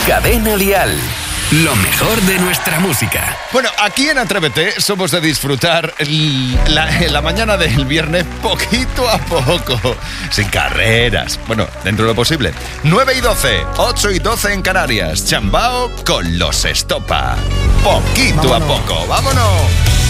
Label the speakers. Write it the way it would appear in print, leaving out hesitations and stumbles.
Speaker 1: Cadena Dial. Lo mejor de nuestra música.
Speaker 2: Bueno, aquí en Atrévete somos de disfrutar la mañana del viernes poquito a poco, sin carreras. Bueno, dentro de lo posible. 9 y 12, 8 y 12 en Canarias. Chambao con Los Estopa. Poquito a poco, vámonos.